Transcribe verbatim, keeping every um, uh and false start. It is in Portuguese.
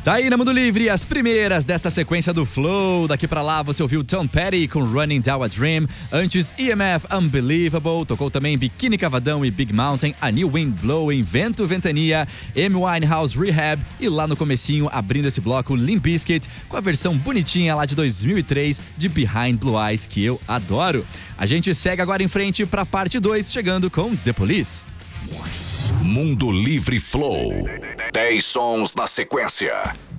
Tá aí na Mundo Livre as primeiras dessa sequência do Flow. Daqui pra lá você ouviu Tom Petty com Running Down a Dream. Antes E M F Unbelievable. Tocou também Biquíni Cavadão e Big Mountain, A New Wind Blowing, Vento Ventania, Amy Winehouse Rehab. E lá no comecinho, abrindo esse bloco, Limp Bizkit com a versão bonitinha lá de dois mil e três de Behind Blue Eyes, que eu adoro. A gente segue agora em frente pra parte dois, chegando com The Police. Mundo Livre Flow. dez sons na sequência.